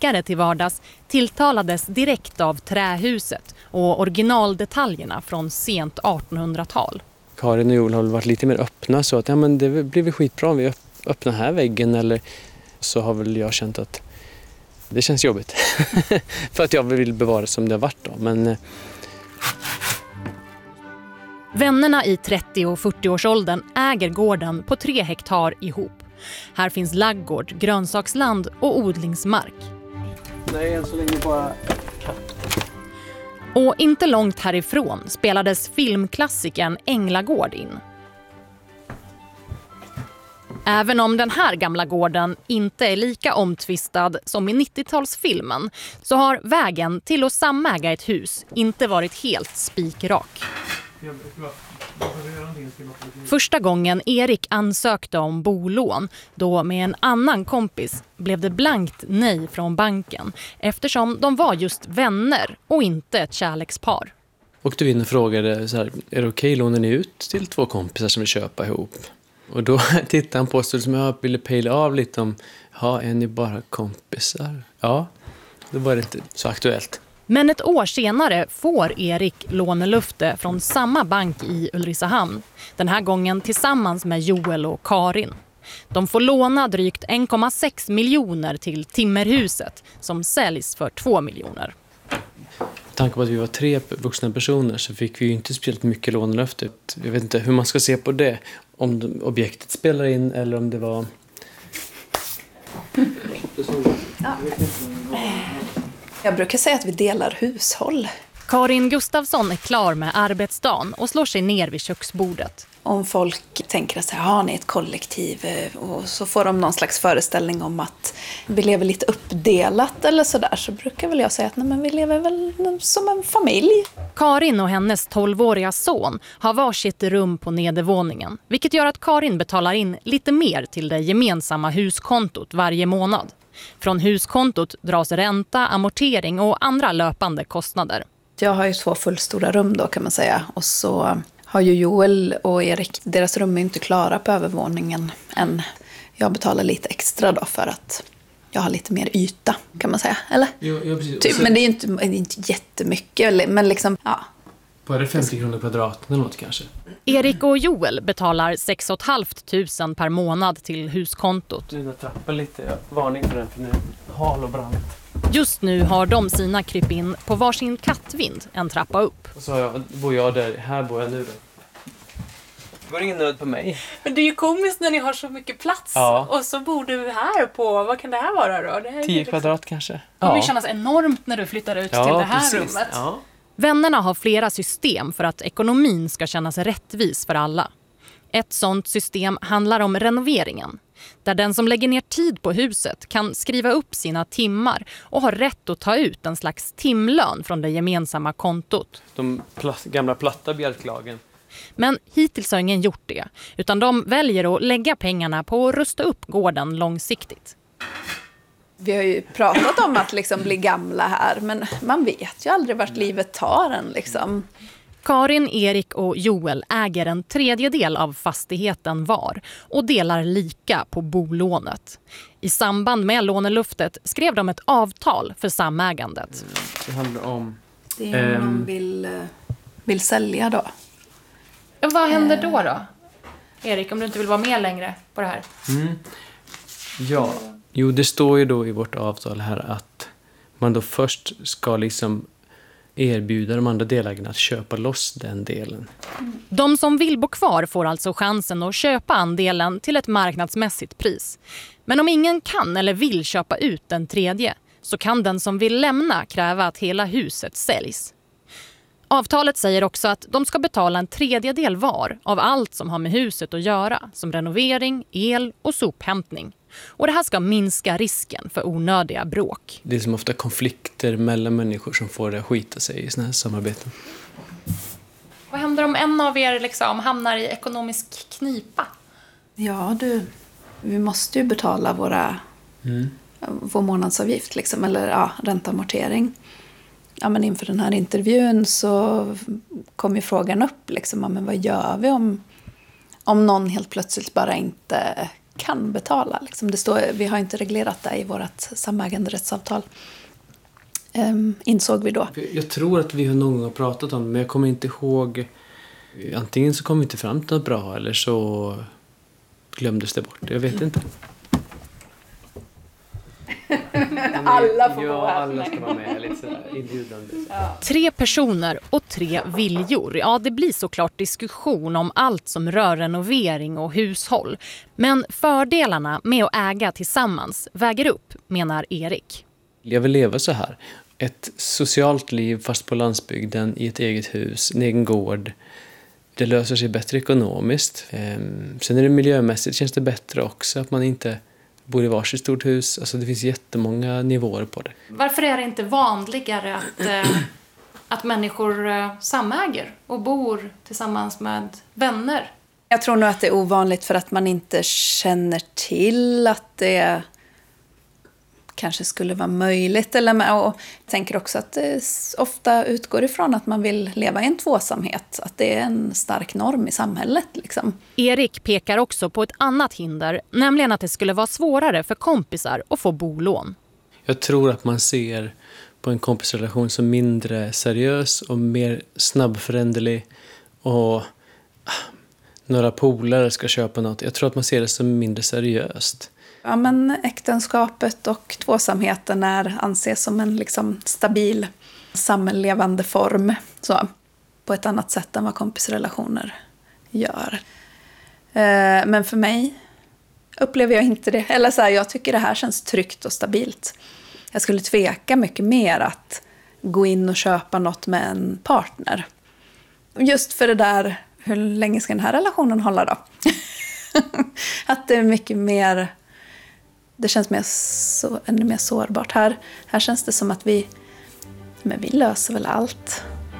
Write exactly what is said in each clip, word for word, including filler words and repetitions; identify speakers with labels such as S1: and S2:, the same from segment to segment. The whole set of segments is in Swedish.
S1: snickare till vardags tilltalades direkt av trähuset och originaldetaljerna från sent artonhundratal.
S2: Karin och Joel har varit lite mer öppna så att ja, men det blir väl skitbra om vi öppnar här väggen, eller så har väl jag känt att det känns jobbigt för att jag vill bevara det som det har varit då. Men
S1: vännerna i trettio- och fyrtioårsåldern äger gården på tre hektar ihop. Här finns laggård, grönsaksland och odlingsmark.
S2: Nej, än så länge bara katt.
S1: Och inte långt härifrån spelades filmklassikern Änglagård in. Även om den här gamla gården inte är lika omtvistad som i nittiotalsfilmen så har vägen till att samäga ett hus inte varit helt spikrak. Första gången Erik ansökte om bolån, då med en annan kompis, blev det blankt nej från banken eftersom de var just vänner och inte ett kärlekspar.
S2: Och du in och frågade så här, är det okej, lånar ni ut till två kompisar som vill köpa ihop? Och då tittade han på oss som jag ville pejla av lite om, ja, är ni bara kompisar? Ja, då var det inte så aktuellt.
S1: Men ett år senare får Erik lånelöfte från samma bank i Ulricehamn. Den här gången tillsammans med Joel och Karin. De får låna drygt en komma sex miljoner till timmerhuset som säljs för två miljoner.
S2: Med tanke på att vi var tre vuxna personer så fick vi ju inte speciellt mycket lånelöfte. Jag vet inte hur man ska se på det. Om objektet spelar in eller om det var...
S3: Ja. Jag brukar säga att vi delar hushåll.
S1: Karin Gustafsson är klar med arbetsdagen och slår sig ner vid köksbordet.
S3: Om folk tänker att har ni ett kollektiv och så får de någon slags föreställning om att vi lever lite uppdelat eller sådär, så brukar väl jag säga att nej, men vi lever väl som en familj.
S1: Karin och hennes tolvåriga son har varsitt rum på nedervåningen, vilket gör att Karin betalar in lite mer till det gemensamma huskontot varje månad. Från huskontot dras ränta, amortering och andra löpande kostnader.
S3: Jag har ju två fullstora rum då kan man säga, och så har ju Joel och Erik, deras rum är inte klara på övervåningen än. Jag betalar lite extra då för att jag har lite mer yta kan man säga, eller?
S2: Jo, ja, precis.
S3: Typ, men det är ju inte, det är inte jättemycket, men liksom, ja.
S2: Var det femtio kronor kvadraten eller något kanske?
S1: Erik och Joel betalar sex och ett halvt tusen per månad till huskontot.
S2: Nu trappar lite, varning för den för nu hal och brant.
S1: Just nu har de sina krypin på varsin kattvind en trappa upp.
S2: Och så har jag, bor jag där, här bor jag nu då. Det var ingen nöd på mig.
S4: Men det är ju komiskt när ni har så mycket plats.
S2: Ja.
S4: Och så bor du här på, vad kan det här vara då? Det här är
S2: Tio
S4: liksom,
S2: kvadrat kanske.
S4: det kommer ju kännas enormt när du flyttar ut
S2: Ja,
S4: till det här
S2: precis.
S4: rummet.
S2: Ja.
S1: Vännerna har flera system för att ekonomin ska kännas rättvis för alla. Ett sådant system handlar om renoveringen, där den som lägger ner tid på huset kan skriva upp sina timmar och har rätt att ta ut en slags timlön från det gemensamma kontot.
S2: De pla- gamla platta bjälklagen.
S1: Men hittills har ingen gjort det, utan de väljer att lägga pengarna på att rusta upp gården långsiktigt.
S3: Vi har ju pratat om att liksom bli gamla här, men man vet ju aldrig vart livet tar en liksom.
S1: Karin, Erik och Joel äger en tredjedel av fastigheten var och delar lika på bolånet. I samband med låneluftet skrev de ett avtal för samägandet.
S2: Det handlar om...
S3: Det är om
S2: Um,
S3: någon vill, vill sälja då.
S4: Och vad händer då då? Erik, om du inte vill vara med längre på det här.
S2: Mm. Ja, jo det står ju då i vårt avtal här att man då först ska liksom erbjuda de andra delägarna att köpa loss den delen.
S1: De som vill bo kvar får alltså chansen att köpa andelen till ett marknadsmässigt pris. Men om ingen kan eller vill köpa ut den tredje så kan den som vill lämna kräva att hela huset säljs. Avtalet säger också att de ska betala en tredjedel var av allt som har med huset att göra, som renovering, el och sophämtning. Och det här ska minska risken för onödiga bråk.
S2: Det är som ofta konflikter mellan människor som får det att skita sig i såna här samarbeten.
S4: Vad händer om en av er liksom hamnar i ekonomisk knipa?
S3: Ja du, vi måste ju betala våra,
S2: Mm.
S3: vår månadsavgift liksom, eller ja, räntamortering. Ja, men inför den här intervjun så kom ju frågan upp liksom, ja, men vad gör vi om, om någon helt plötsligt bara inte kan betala. Liksom det står, vi har inte reglerat det i vårt samäganderättsavtal. Um, insåg vi då.
S2: Jag tror att vi har någon gång pratat om det, men jag kommer inte ihåg. Antingen så kom vi inte fram till något bra eller så glömdes det bort. Jag vet inte.
S3: Alla får
S2: ja,
S3: vara här.
S2: alla ska vara med. Lite sådär inbjudande.
S3: Ja.
S1: Tre personer och tre viljor. Ja, det blir såklart diskussion om allt som rör renovering och hushåll. Men fördelarna med att äga tillsammans väger upp, menar Erik.
S2: Jag vill leva så här. Ett socialt liv fast på landsbygden i ett eget hus, en egen gård. Det löser sig bättre ekonomiskt. Sen är det miljömässigt känns det bättre också att man inte bor i varsitt stort hus. Alltså det finns jättemånga nivåer på det.
S4: Varför är det inte vanligare att, eh, att människor eh, samäger och bor tillsammans med vänner?
S3: Jag tror nog att det är ovanligt för att man inte känner till att det kanske skulle vara möjligt. Eller med, och jag tänker också att det ofta utgår ifrån att man vill leva i en tvåsamhet. Att det är en stark norm i samhället. Liksom.
S1: Erik pekar också på ett annat hinder, nämligen att det skulle vara svårare för kompisar att få bolån.
S2: Jag tror att man ser på en kompisrelation som mindre seriös och mer snabbföränderlig. Och ah, några polare ska köpa något. Jag tror att man ser det som mindre seriöst.
S3: Ja, men äktenskapet och tvåsamheten är, anses som en liksom stabil sammanlevande form så, på ett annat sätt än vad kompisrelationer gör. Eh, men för mig upplever jag inte det. Eller så här, jag tycker det här känns tryggt och stabilt. Jag skulle tveka mycket mer att gå in och köpa något med en partner. Just för det där, hur länge ska den här relationen hålla då? Att det är mycket mer... Det känns mer så, ännu mer sårbart. Här, här känns det som att vi, men vi löser väl allt.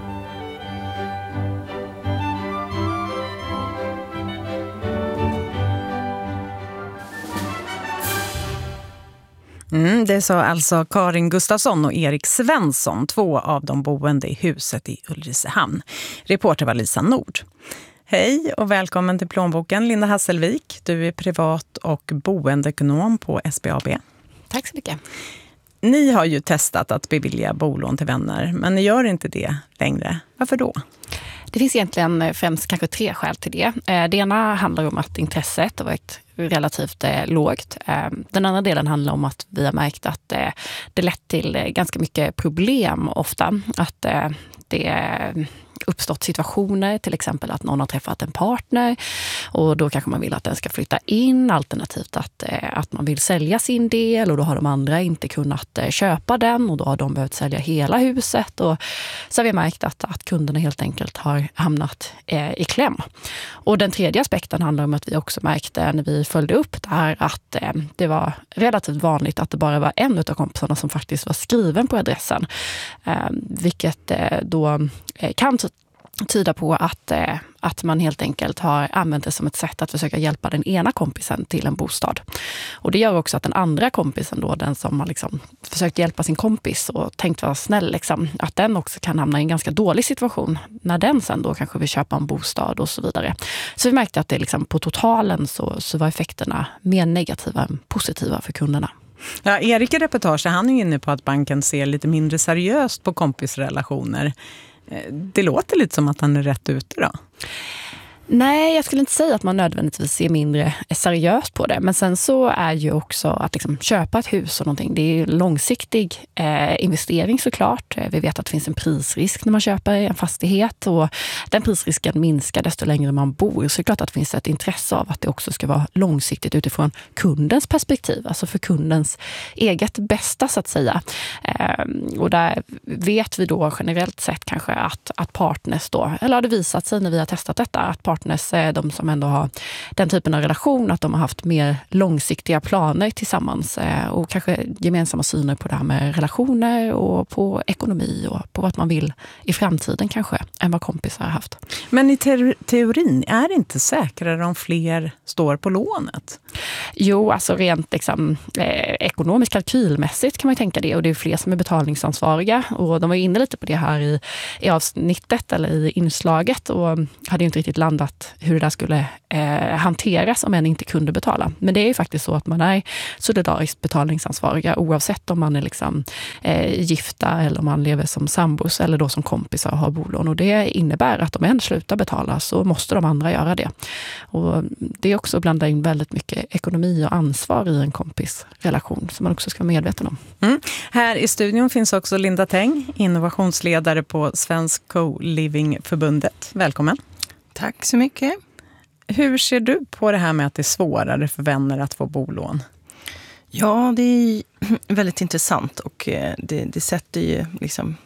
S5: Mm, det sa alltså Karin Gustafsson och Erik Svensson, två av de boende i huset i Ulricehamn. Reporter var Lisa Nord. Hej och välkommen till Plånboken, Linda Hasselvik. Du är privat- och boendeekonom på S B A B.
S6: Tack så mycket.
S5: Ni har ju testat att bevilja bolån till vänner, men ni gör inte det längre. Varför då?
S6: Det finns egentligen främst kanske tre skäl till det. Det ena handlar om att intresset har varit relativt lågt. Den andra delen handlar om att vi har märkt att det lett till ganska mycket problem ofta. Att det uppstått situationer, till exempel att någon har träffat en partner och då kanske man vill att den ska flytta in, alternativt att, att man vill sälja sin del och då har de andra inte kunnat köpa den och då har de behövt sälja hela huset och så har vi märkt att, att kunderna helt enkelt har hamnat eh, i kläm. Och den tredje aspekten handlar om att vi också märkte när vi följde upp det här att eh, det var relativt vanligt att det bara var en av kompisarna som faktiskt var skriven på adressen, eh, vilket eh, då eh, kan tyda på att, eh, att man helt enkelt har använt det som ett sätt att försöka hjälpa den ena kompisen till en bostad. Och det gör också att den andra kompisen då, den som har liksom försökt hjälpa sin kompis och tänkt vara snäll, liksom, att den också kan hamna i en ganska dålig situation när den sen då kanske vill köpa en bostad och så vidare. Så vi märkte att det liksom, på totalen så, så var effekterna mer negativa än positiva för kunderna.
S5: Ja, Erik i reportage, han är inne på att banken ser lite mindre seriöst på kompisrelationer. Det låter lite som att han är rätt ute då.
S6: Nej, jag skulle inte säga att man nödvändigtvis ser mindre seriöst på det. Men sen så är ju också att liksom köpa ett hus och någonting. Det är ju långsiktig eh, investering såklart. Vi vet att det finns en prisrisk när man köper en fastighet. Och den prisrisken minskar desto längre man bor. Så det är klart att det finns ett intresse av att det också ska vara långsiktigt utifrån kundens perspektiv. Alltså för kundens eget bästa så att säga. Eh, och där vet vi då generellt sett kanske att, att partners då, eller har det visat sig när vi har testat detta, att partners är de som ändå har den typen av relation, att de har haft mer långsiktiga planer tillsammans och kanske gemensamma syner på det här med relationer och på ekonomi och på vad man vill i framtiden kanske än vad kompisar har haft.
S5: Men i te- teorin är det inte säkrare om fler står på lånet?
S6: Jo, alltså rent liksom, eh, ekonomiskt kalkylmässigt kan man tänka det och det är fler som är betalningsansvariga och de var inne lite på det här i, i avsnittet eller i inslaget och hade inte riktigt landat förhandlat hur det där skulle eh, hanteras om man inte kunde betala. Men det är ju faktiskt så att man är solidariskt betalningsansvariga oavsett om man är liksom, eh, gifta eller om man lever som sambos eller då som kompisar och har bolån. Och det innebär att om en slutar betala så måste de andra göra det. Och det är också att blanda in väldigt mycket ekonomi och ansvar i en kompisrelation som man också ska vara medveten om.
S5: Mm. Här i studion finns också Linda Teng, innovationsledare på Svensk Co-living-förbundet. Välkommen.
S7: Tack så mycket.
S5: Hur ser du på det här med att det är svårare för vänner att få bolån?
S7: Ja, det är väldigt intressant och det, det sätter ju liksom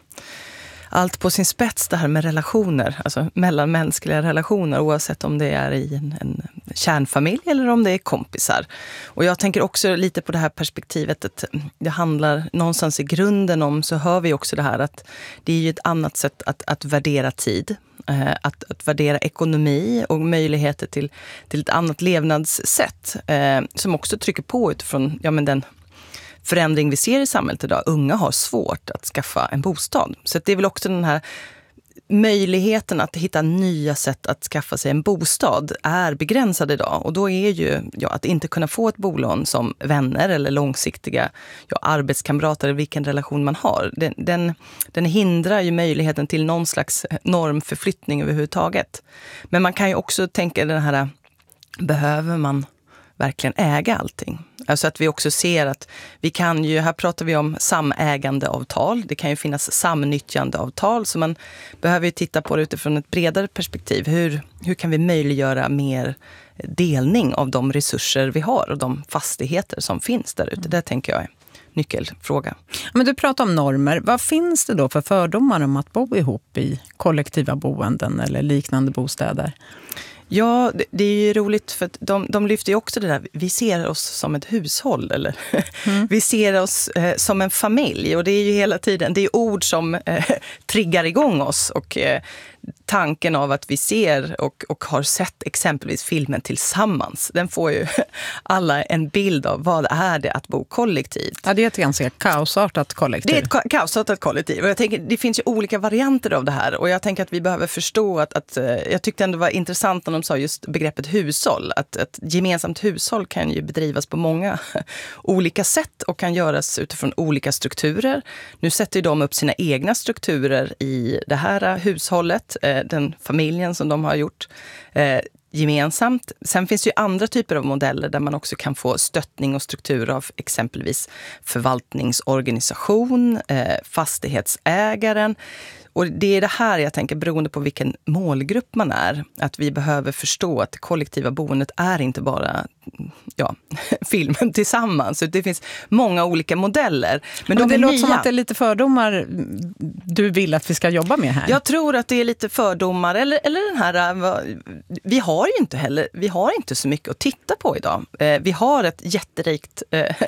S7: allt på sin spets, det här med relationer, alltså mellanmänskliga relationer, oavsett om det är i en, en kärnfamilj eller om det är kompisar. Och jag tänker också lite på det här perspektivet att det handlar någonstans i grunden om, så hör vi också det här att det är ju ett annat sätt att, att värdera tid. Att, att värdera ekonomi och möjligheter till, till ett annat levnadssätt eh, som också trycker på utifrån ja, men den förändring vi ser i samhället idag. Unga har svårt att skaffa en bostad. Så det är väl också den här möjligheten att hitta nya sätt att skaffa sig en bostad är begränsad idag. Och då är ju ja, att inte kunna få ett bolån som vänner eller långsiktiga ja, arbetskamrater, vilken relation man har. Den, den, den hindrar ju möjligheten till någon slags normförflyttning överhuvudtaget. Men man kan ju också tänka den här, behöver man verkligen äga allting? Alltså att vi också ser att vi kan ju, här pratar vi om samägandeavtal. Det kan ju finnas samnyttjandeavtal, så man behöver ju titta på det utifrån ett bredare perspektiv. Hur, hur kan vi möjliggöra mer delning av de resurser vi har och de fastigheter som finns där ute? Det tänker jag är nyckelfråga.
S5: Men du pratar om normer. Vad finns det då för fördomar om att bo ihop i kollektiva boenden eller liknande bostäder?
S7: Ja, det är ju roligt för att de, de lyfter ju också det där, vi ser oss som ett hushåll eller mm. vi ser oss eh, som en familj, och det är ju hela tiden, det är ord som eh, triggar igång oss och eh, tanken av att vi ser och, och har sett exempelvis filmen Tillsammans. Den får ju alla en bild av vad är det att bo kollektivt.
S5: Ja, det är ett ganska kaosartat kollektiv.
S7: Det är ett ka- kaosartat kollektiv, och jag tänker, det finns ju olika varianter av det här, och jag tänker att vi behöver förstå att, att jag tyckte ändå det var intressant när de sa just begreppet hushåll, att ett gemensamt hushåll kan ju bedrivas på många olika sätt och kan göras utifrån olika strukturer. Nu sätter de upp sina egna strukturer i det här hushållet, den familjen som de har gjort eh, gemensamt. Sen finns det ju andra typer av modeller där man också kan få stöttning och struktur av exempelvis förvaltningsorganisation, eh, fastighetsägaren. Och det är det här jag tänker, beroende på vilken målgrupp man är, att vi behöver förstå att det kollektiva boendet är inte bara ja, filmen Tillsammans. Det finns många olika modeller. Men,
S5: men
S7: de
S5: det låter
S7: nya.
S5: som att det är lite fördomar du vill att vi ska jobba med här.
S7: Jag tror att det är lite fördomar. Eller, eller den här, vi har ju inte heller, vi har inte så mycket att titta på idag. Vi har ett jätterikt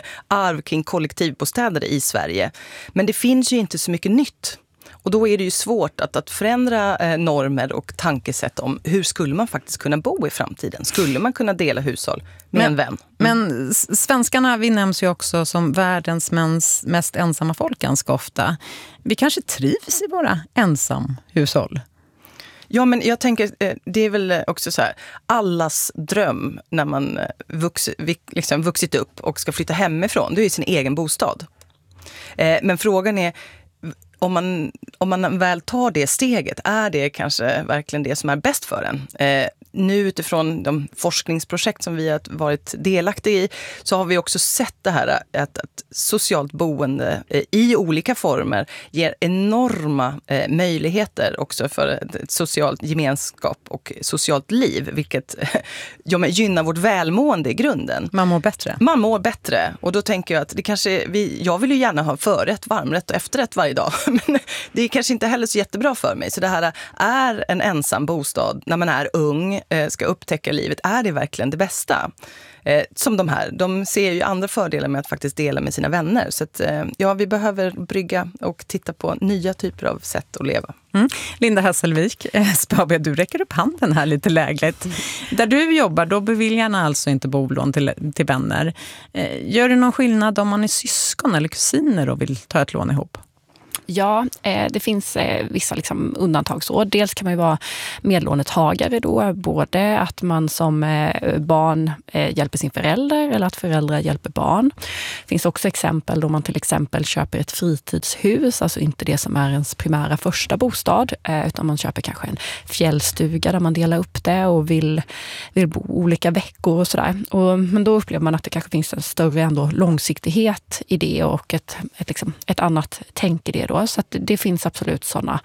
S7: arv kring kollektivbostäder i Sverige. Men det finns ju inte så mycket nytt. Och då är det ju svårt att, att förändra eh, normer och tankesätt om hur skulle man faktiskt kunna bo i framtiden. Skulle man kunna dela hushåll med
S5: men,
S7: en vän? Mm.
S5: Men svenskarna, vi nämns ju också som världens mens, mest ensamma folk ganska ofta. Vi kanske trivs i våra ensamhushåll.
S7: Ja, men jag tänker, det är väl också så här, allas dröm när man vux, liksom vuxit upp och ska flytta hemifrån, det är ju sin egen bostad. Eh, men frågan är, Om man, om man väl tar det steget, är det kanske verkligen det som är bäst för en? Eh, nu utifrån de forskningsprojekt som vi har varit delaktiga i, så har vi också sett det här att, att socialt boende eh, i olika former ger enorma eh, möjligheter också för ett, ett socialt gemenskap och socialt liv, vilket eh, ja, men gynnar vårt välmående i grunden.
S5: Man mår bättre.
S7: Man mår bättre, och då tänker jag att det kanske, vi, jag vill ju gärna ha förrätt, varmrätt och efterrätt varje dag. Men det är kanske inte heller så jättebra för mig. Så det här är en ensam bostad när man är ung, ska upptäcka livet. Är det verkligen det bästa? Som de här. De ser ju andra fördelar med att faktiskt dela med sina vänner. Så att, ja, vi behöver brygga och titta på nya typer av sätt att leva.
S5: Mm. Linda Hasselvik, S P A B, du räcker upp handen här lite lägligt. Mm. Där du jobbar, då beviljar man alltså inte bolån till, till vänner. Gör det någon skillnad om man är syskon eller kusiner och vill ta ett lån ihop?
S6: Ja, eh, det finns eh, vissa liksom, undantag. Så. Dels kan man ju vara medlånetagare då, både att man som eh, barn eh, hjälper sin förälder eller att föräldrar hjälper barn. Det finns också exempel då man till exempel köper ett fritidshus, alltså inte det som är ens primära första bostad, eh, utan man köper kanske en fjällstuga där man delar upp det och vill, vill bo olika veckor och sådär. Och, men då upplever man att det kanske finns en större ändå långsiktighet i det och ett, ett, liksom, ett annat tänk i det då. Så att det, det finns absolut sådana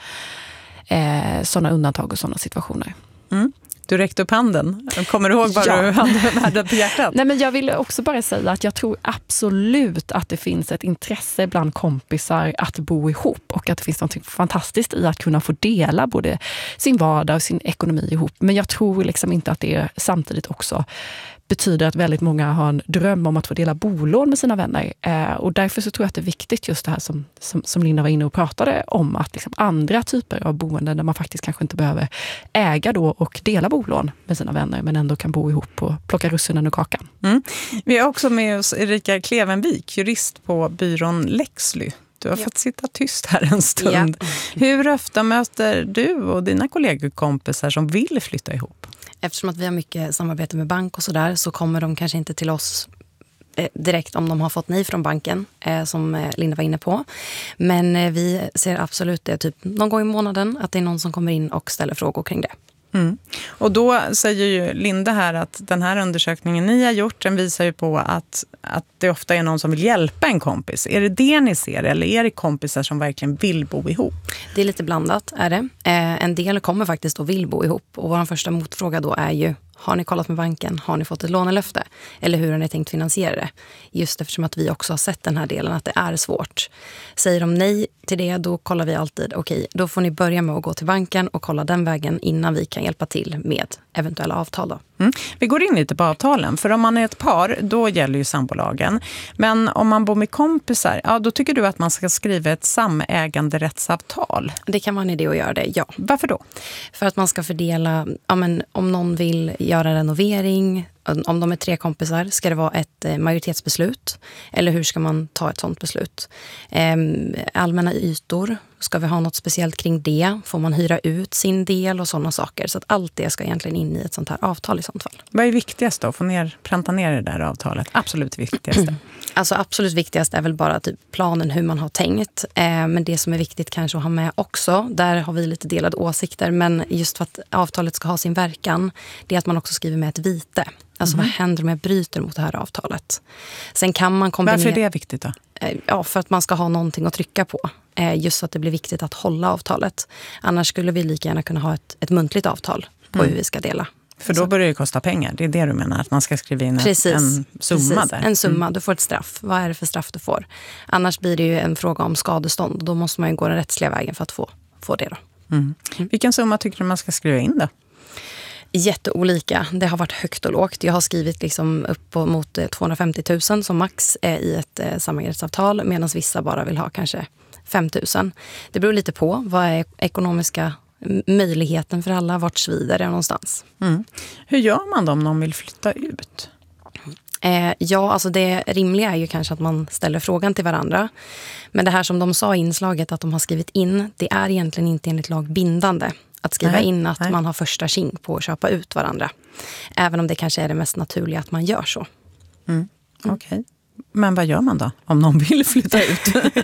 S6: eh, såna undantag och sådana situationer.
S5: Mm. Du räckte upp handen. Kommer du ihåg vad ja. du hade, hade på hjärtat?
S6: Nej, men jag vill också bara säga att jag tror absolut att det finns ett intresse bland kompisar att bo ihop och att det finns något fantastiskt i att kunna få dela både sin vardag och sin ekonomi ihop. Men jag tror liksom inte att det samtidigt också betyder att väldigt många har en dröm om att få dela bolån med sina vänner. Eh, och därför så tror jag att det är viktigt just det här som, som, som Linda var inne och pratade om, att liksom andra typer av boenden där man faktiskt kanske inte behöver äga då och dela bolån med sina vänner men ändå kan bo ihop och plocka russinen ur kakan.
S5: Mm. Vi har också med oss Erika Klevenvik, jurist på byrån Lexly. Du har ja. fått sitta tyst här en stund. Ja. Hur ofta möter du och dina kollegor-kompisar som vill flytta ihop?
S8: Eftersom att vi har mycket samarbete med bank och sådär så kommer de kanske inte till oss eh, direkt om de har fått nej från banken eh, som eh, Linda var inne på. Men eh, vi ser absolut det typ någon gång i månaden att det är någon som kommer in och ställer frågor kring det.
S5: Mm. Och då säger ju Linda här att den här undersökningen ni har gjort, den visar ju på att, att det ofta är någon som vill hjälpa en kompis. Är det det ni ser eller är det kompisar som verkligen vill bo ihop?
S8: Det är lite blandat är det. Eh, en del kommer faktiskt och vill bo ihop och vår första motfråga då är ju: har ni kollat med banken? Har ni fått ett lånelöfte? Eller hur har ni tänkt finansiera det? Just eftersom att vi också har sett den här delen att det är svårt. Säger de nej till det, då kollar vi alltid, okej, okay, då får ni börja med att gå till banken och kolla den vägen innan vi kan hjälpa till med eventuella avtal då.
S5: Mm. Vi går in lite på avtalen, för om man är ett par, då gäller ju sambolagen. Men om man bor med kompisar, ja, då tycker du att man ska skriva ett samäganderättsavtal.
S8: Det kan vara en idé att göra det, ja.
S5: Varför då?
S8: För att man ska fördela, ja, men, om någon vill göra renovering, om de är tre kompisar, ska det vara ett majoritetsbeslut? Eller hur ska man ta ett sådant beslut? Ehm, allmänna ytor, ska vi ha något speciellt kring det? Får man hyra ut sin del och sådana saker? Så att allt det ska egentligen in i ett sånt här avtal i sånt fall.
S5: Vad är viktigast då? Få ner, pränta ner det där avtalet? Absolut viktigaste.
S8: Alltså absolut viktigast är väl bara typ planen hur man har tänkt. Ehm, men det som är viktigt kanske att ha med också, där har vi lite delade åsikter, men just för att avtalet ska ha sin verkan, det är att man också skriver med ett vite. Alltså mm. vad händer om jag bryter mot det här avtalet? Sen kan man kombinera...
S5: Varför är det viktigt då?
S8: Ja, för att man ska ha någonting att trycka på. Just så att det blir viktigt att hålla avtalet. Annars skulle vi lika gärna kunna ha ett, ett muntligt avtal på mm. hur vi ska dela.
S5: För då börjar det kosta pengar. Det är det du menar, att man ska skriva in precis, en summa
S8: precis.
S5: där.
S8: En summa,
S5: mm.
S8: du får ett straff. Vad är det för straff du får? Annars blir det ju en fråga om skadestånd. Då måste man ju gå den rättsliga vägen för att få, få det då.
S5: Mm. Mm. Vilken summa tycker du man ska skriva in då?
S8: Jätteolika. Det har varit högt och lågt. Jag har skrivit liksom upp mot tvåhundrafemtio tusen som max i ett eh, samäganderättsavtal, medan vissa bara vill ha kanske fem tusen. Det beror lite på vad är ekonomiska möjligheten för alla, vart svider det någonstans.
S5: Mm. Hur gör man då om någon vill flytta ut?
S8: Eh, ja, alltså det rimliga är ju kanske att man ställer frågan till varandra. Men det här som de sa i inslaget att de har skrivit in, det är egentligen inte enligt lag bindande. Att skriva nej, in att nej. man har första king på att köpa ut varandra. Även om det kanske är det mest naturliga att man gör så.
S5: Mm. Okej. Okay. Men vad gör man då om någon vill flytta ut?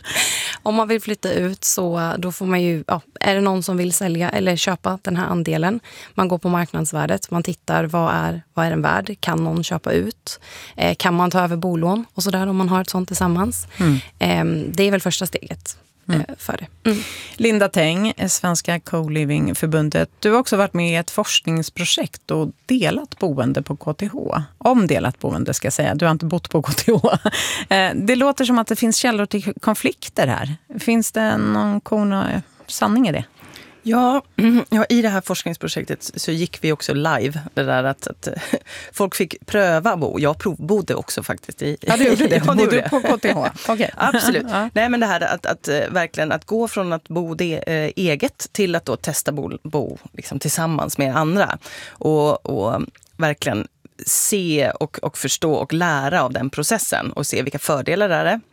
S8: Om man vill flytta ut så då får man ju, ja, är det någon som vill sälja eller köpa den här andelen? Man går på marknadsvärdet, man tittar vad är, vad är den värd? Kan någon köpa ut? Eh, kan man ta över bolån och sådär om man har ett sånt tillsammans? Mm. Eh, det är väl första steget. Mm. För det. Mm.
S5: Linda Teng, Svenska Co-living-förbundet. Du har också varit med i ett forskningsprojekt och delat boende på K T H. Omdelat boende ska jag säga. Du har inte bott på K T H. Det låter som att det finns källor till konflikter här. Finns det någon korn sanning i det?
S7: Ja, ja, i det här forskningsprojektet så gick vi också live. Det där att, att folk fick pröva bo. Jag provbodde också faktiskt. I,
S5: ja, du gjorde det. Ja, du bodde på K T H.
S7: Okay. Absolut. Ja. Nej, men det här att, att, att verkligen att gå från att bo det, äh, eget till att då testa bo, bo liksom, tillsammans med andra. Och, och verkligen se och, och förstå och lära av den processen och se vilka fördelar det är.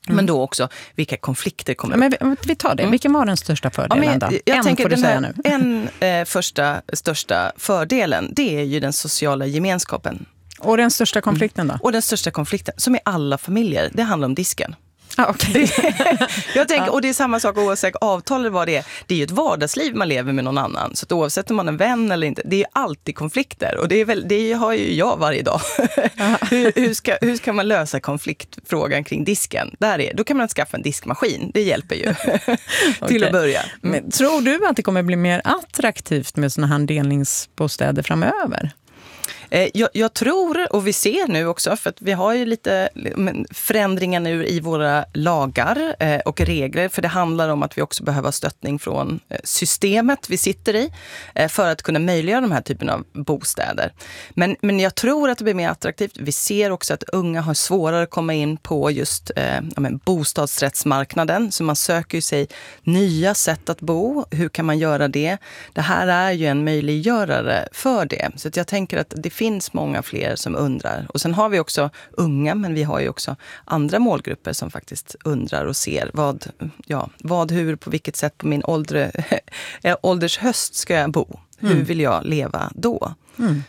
S7: Mm. Men då också vilka konflikter kommer
S5: ja,
S7: upp.
S5: Men vi tar det. Mm. Vilken var den största fördelen
S7: ja,
S5: då?
S7: Jag
S5: en
S7: tänker
S5: får du
S7: den
S5: säga
S7: här,
S5: nu.
S7: En eh, första största fördelen, det är ju den sociala gemenskapen.
S5: Och den största konflikten då?
S7: Mm. Och den största konflikten, som i alla familjer, det handlar om disken.
S5: Ah, okay.
S7: jag tänker, och det är samma sak oavsett avtal eller vad det är. Det är ju ett vardagsliv man lever med någon annan. Så att oavsett om man är en vän eller inte, det är ju alltid konflikter. Och det, är väl, det har ju jag varje dag. hur, hur, ska, hur ska man lösa konfliktfrågan kring disken? Där är, då kan man skaffa en diskmaskin. Det hjälper ju till
S5: okay.
S7: att börja. Mm.
S5: Men, tror du att det kommer bli mer attraktivt med såna här delningsbostäder framöver?
S7: Jag, jag tror, och vi ser nu också, för att vi har ju lite förändringar nu i våra lagar och regler, för det handlar om att vi också behöver stöttning från systemet vi sitter i för att kunna möjliggöra de här typen av bostäder. Men, men jag tror att det blir mer attraktivt. Vi ser också att unga har svårare att komma in på just eh, men, bostadsrättsmarknaden, så man söker ju sig nya sätt att bo. Hur kan man göra det? Det här är ju en möjliggörare för det. Så att jag tänker att det finns många fler som undrar. Och sen har vi också unga, men vi har ju också andra målgrupper som faktiskt undrar och ser vad, ja, vad hur, på vilket sätt på min åldre, åldershöst ska jag bo? Hur vill jag leva då?
S5: Mm.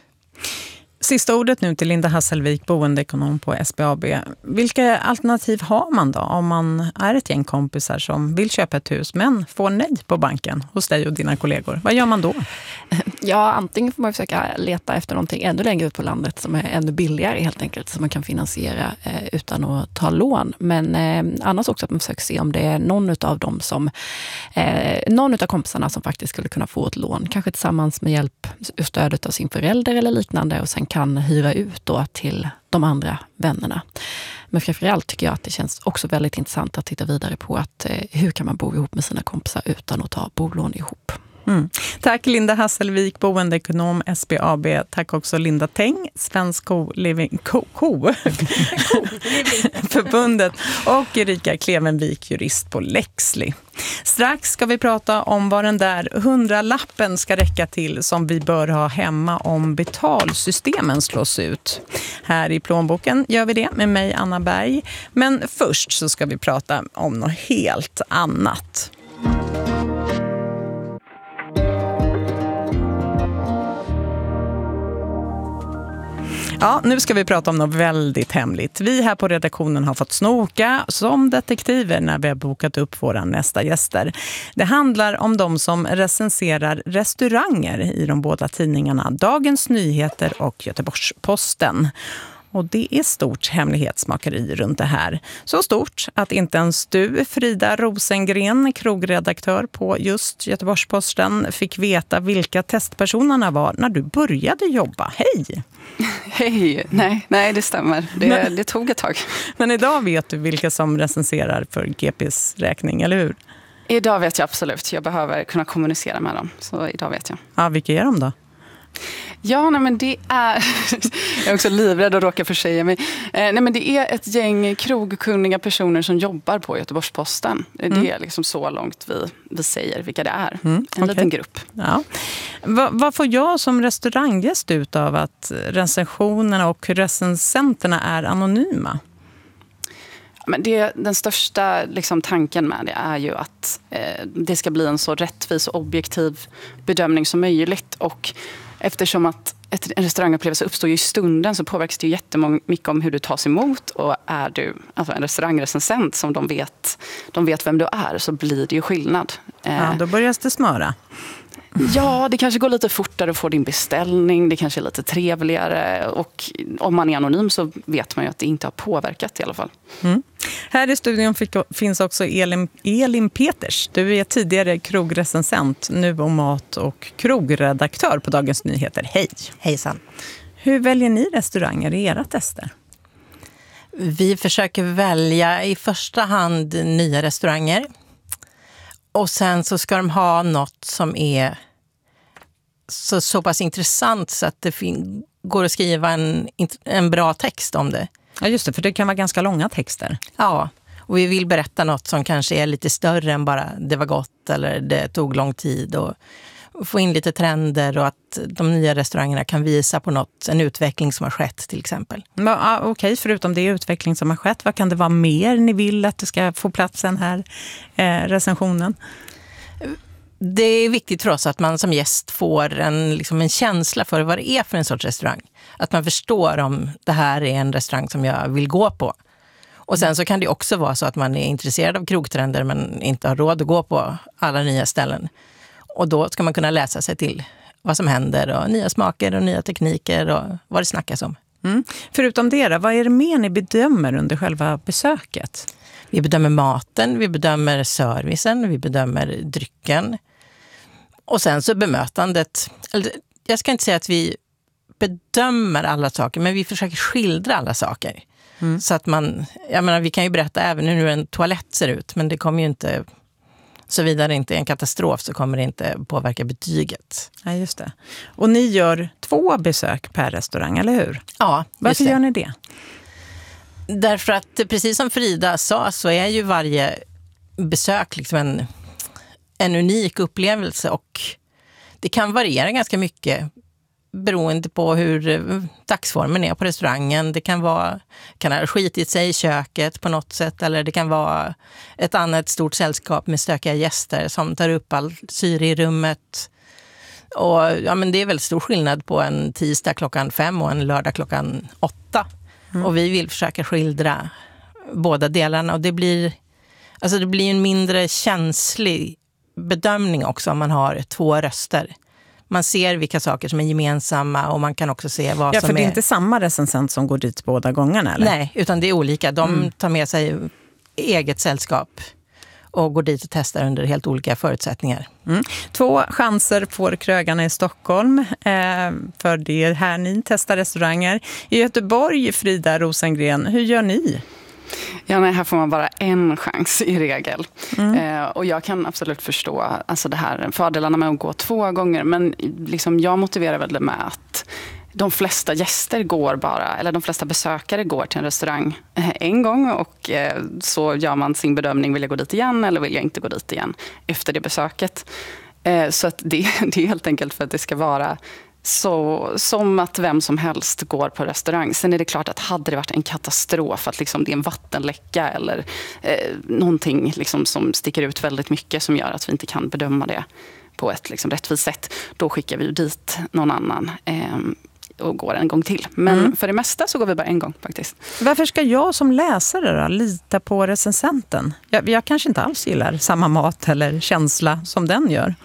S5: Sista ordet nu till Linda Hasselvik, boendeekonom på S B A B. Vilka alternativ har man då om man är ett gäng kompisar som vill köpa ett hus men får nej på banken hos dig och dina kollegor? Vad gör man då?
S6: Ja, antingen får man försöka leta efter någonting ännu längre ut på landet som är ännu billigare helt enkelt, som man kan finansiera eh, utan att ta lån. Men eh, annars också att man försöker se om det är någon av dem som, eh, någon av kompisarna som faktiskt skulle kunna få ett lån, kanske tillsammans med hjälp och stödet av sin förälder eller liknande, och sen kan hyra ut då till de andra vännerna. Men framförallt tycker jag att det känns också väldigt intressant att titta vidare på att eh, hur kan man bo ihop med sina kompisar utan att ta bolån ihop.
S5: Mm. Tack Linda Hasselvik, boendeekonom S B A B. Tack också Linda Teng, Svensk Co-Living Co- Co- förbundet, och Erika Klevenvik, jurist på Lexley. Strax ska vi prata om vad den där hundralappen ska räcka till som vi bör ha hemma om betalsystemen slås ut. Här i plånboken gör vi det med mig, Anna Berg. Men först så ska vi prata om något helt annat. Ja, nu ska vi prata om något väldigt hemligt. Vi här på redaktionen har fått snoka som detektiver när vi har bokat upp våra nästa gäster. Det handlar om de som recenserar restauranger i de båda tidningarna Dagens Nyheter och Göteborgs-Posten. Och det är stort hemlighetsmakeri runt det här. Så stort att inte ens du, Frida Rosengren, krogredaktör på just Göteborgs-Posten, fick veta vilka testpersonerna var när du började jobba. Hej!
S9: Hej! Nej, nej det stämmer. Det, men, det tog ett tag.
S5: Men idag vet du vilka som recenserar för G P:s räkning, eller hur?
S9: Idag vet jag absolut. Jag behöver kunna kommunicera med dem. Så idag vet jag.
S5: Ja, vilka är de då?
S9: Ja, nej, men det är... jag är också livrädd att råka försäga mig. Eh, nej, men det är ett gäng krogkunniga personer som jobbar på Göteborgs-Posten. Mm. Det är liksom så långt vi, vi säger vilka det är. Mm, en okay. liten grupp.
S5: Ja. Va, vad får jag som restauranggäst ut av att recensionerna och recensenterna är anonyma?
S9: Men det, den största liksom, tanken med det är ju att eh, det ska bli en så rättvis och objektiv bedömning som möjligt. Och eftersom att ett, en restaurangupplevelse uppstår ju i stunden så påverkas det ju jättemycket om hur du tas emot. Och är du alltså en restaurangrecensent som de vet, de vet vem du är, så blir det ju skillnad.
S5: Eh, ja, då börjar det smöra.
S9: Ja, det kanske går lite fortare att få din beställning. Det kanske är lite trevligare. Och om man är anonym så vet man ju att det inte har påverkat i alla fall.
S5: Mm. Här i studion fick, finns också Elin, Elin Peters. Du är tidigare krogrecensent, nu om mat- och krogredaktör på Dagens Nyheter. Hej!
S10: Hejsan!
S5: Hur väljer ni restauranger i era tester?
S10: Vi försöker välja i första hand nya restauranger. Och sen så ska de ha något som är så, så pass intressant så att det fin- går att skriva en, en bra text om det.
S5: Ja just det, för det kan vara ganska långa texter.
S10: Ja, och vi vill berätta något som kanske är lite större än bara det var gott eller det tog lång tid. Och, få in lite trender och att de nya restaurangerna kan visa på något, en utveckling som har skett till exempel.
S5: Ja, okej, okay. Förutom det utveckling som har skett, vad kan det vara mer ni vill att det ska få plats den här eh, recensionen?
S10: Det är viktigt för oss att man som gäst får en, liksom en känsla för vad det är för en sorts restaurang. Att man förstår om det här är en restaurang som jag vill gå på. Och sen så kan det också vara så att man är intresserad av krogtrender men inte har råd att gå på alla nya ställen. Och då ska man kunna läsa sig till vad som händer och nya smaker och nya tekniker och vad det snackas om.
S5: Mm. Förutom det då, vad är det mer ni bedömer under själva besöket?
S10: Vi bedömer maten, vi bedömer servicen, vi bedömer drycken. Och sen så bemötandet. Jag ska inte säga att vi bedömer alla saker, men vi försöker skildra alla saker. Mm. Så att man, jag menar, vi kan ju berätta även hur en toalett ser ut, men det kommer ju inte, såvida det inte är en katastrof så kommer det inte påverka betyget.
S5: Ja, just det. Och ni gör två besök per restaurang, eller hur?
S10: Ja, just
S5: Varför
S10: det.
S5: gör ni det?
S10: Därför att precis som Frida sa så är ju varje besök liksom en, en unik upplevelse och det kan variera ganska mycket beroende på hur dagsformen är på restaurangen. Det kan vara, kan ha skitit sig i köket på något sätt eller det kan vara ett annat stort sällskap med stökiga gäster som tar upp all syre i rummet. Och ja, men det är väldigt stor skillnad på en tisdag klockan fem och en lördag klockan åtta. Mm. Och vi vill försöka skildra båda delarna och det blir, alltså det blir en mindre känslig bedömning också om man har två röster. Man ser vilka saker som är gemensamma och man kan också se vad
S5: ja,
S10: som är...
S5: Ja, för det är inte samma recensent som går dit båda gångerna, eller?
S10: Nej, utan det är olika. De mm. tar med sig eget sällskap och går dit och testar under helt olika förutsättningar.
S5: Mm. Två chanser får krögarna i Stockholm, eh, för det är här ni testar restauranger. I Göteborg, Frida Rosengren, hur gör ni?
S9: Ja, nej, här får man bara en chans i regel.
S5: Mm.
S9: Eh, och jag kan absolut förstå alltså det här, fördelarna med att gå två gånger. Men liksom, jag motiverar väl det med att de flesta gäster går bara, eller de flesta besökare går till en restaurang en gång och eh, så gör man sin bedömning, vill jag gå dit igen eller vill jag inte gå dit igen efter det besöket. Eh, så att det, det är helt enkelt för att det ska vara så, som att vem som helst går på restaurang. Sen är det klart att hade det varit en katastrof, att liksom det är en vattenläcka eller eh, någonting liksom som sticker ut väldigt mycket som gör att vi inte kan bedöma det på ett liksom rättvist sätt, då skickar vi ju dit någon annan eh, och går en gång till. Men mm. för det mesta så går vi bara en gång faktiskt.
S5: Varför ska jag som läsare då lita på recensenten? Jag, jag kanske inte alls gillar samma mat eller känsla som den gör.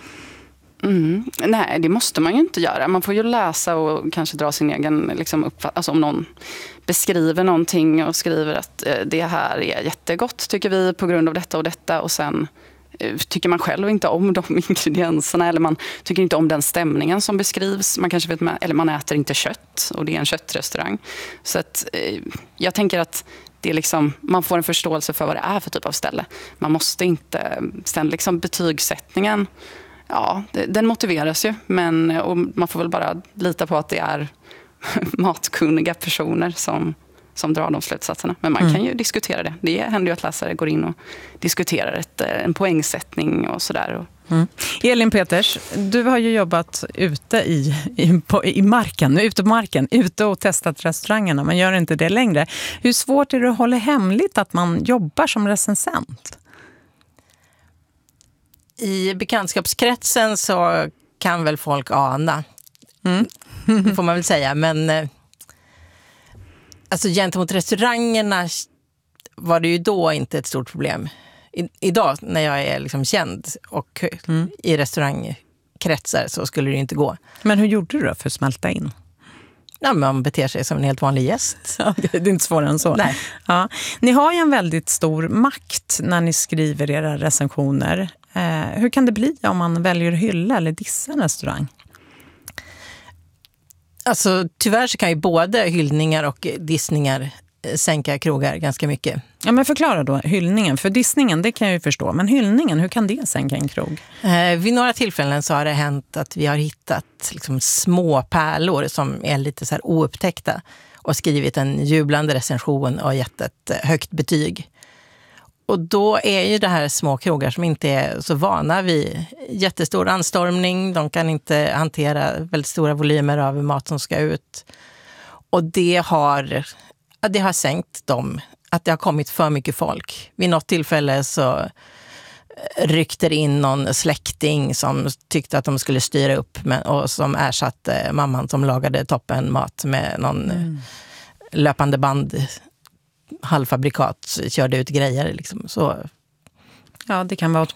S9: Mm. Nej, det måste man ju inte göra. Man får ju läsa och kanske dra sin egen liksom, uppfattning. Alltså om någon beskriver någonting och skriver att eh, det här är jättegott tycker vi på grund av detta och detta och sen eh, tycker man själv inte om de ingredienserna eller man tycker inte om den stämningen som beskrivs. Man kanske vet med, eller man äter inte kött och det är en köttrestaurang. Så att eh, jag tänker att det är liksom, man får en förståelse för vad det är för typ av ställe. Man måste inte, sen liksom betygssättningen, ja, den motiveras ju, men och man får väl bara lita på att det är matkunniga personer som, som drar de slutsatserna. Men man mm. kan ju diskutera det. Det händer ju att läsare går in och diskuterar ett, en poängsättning och sådär.
S5: Mm. Elin Peters, du har ju jobbat ute i, i, på, i marken, ute på marken, ute och testat restaurangerna. Man gör inte det längre. Hur svårt är det att hålla hemligt att man jobbar som recensent?
S10: I bekantskapskretsen så kan väl folk ana, mm. det får man väl säga. Men eh, alltså gentemot restaurangerna var det ju då inte ett stort problem. I, idag när jag är liksom känd och mm. i restaurangkretsar så skulle det ju inte gå.
S5: Men hur gjorde du då för att smälta in?
S10: Ja, man beter sig som en helt vanlig gäst.
S5: Ja, det är inte svårare än så.
S10: Nej.
S5: Ja. Ni har ju en väldigt stor makt när ni skriver era recensioner. Eh, hur kan det bli om man väljer att hylla eller dissa en restaurang?
S10: Alltså tyvärr så kan ju både hyllningar och dissningar sänka krogar ganska mycket.
S5: Ja, men förklara då hyllningen. För dissningen, det kan jag ju förstå. Men hyllningen, hur kan det sänka en krog?
S10: Eh, vid några tillfällen så har det hänt att vi har hittat liksom, små pärlor som är lite så här oupptäckta och skrivit en jublande recension och gett ett högt betyg. Och då är ju det här små krogar som inte är så vana vid jättestor anstormning. De kan inte hantera väldigt stora volymer av mat som ska ut. Och det har, det har sänkt dem. Att det har kommit för mycket folk. Vid något tillfälle så ryckte in någon släkting som tyckte att de skulle styra upp med, och som ersatte mamman som lagade toppen mat med någon mm. löpande band halvfabrikat, körde ut grejer liksom. Så
S5: ja, det kan vara